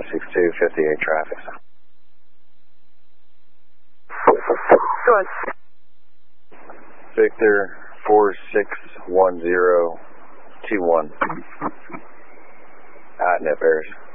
562, 58 traffic. Go ahead. Victor 461021. Nip Airs.